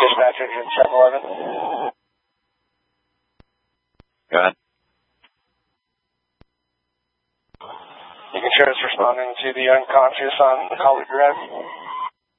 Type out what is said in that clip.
Dispatch engine 711. Go ahead. You can share us responding to the unconscious on College Drive.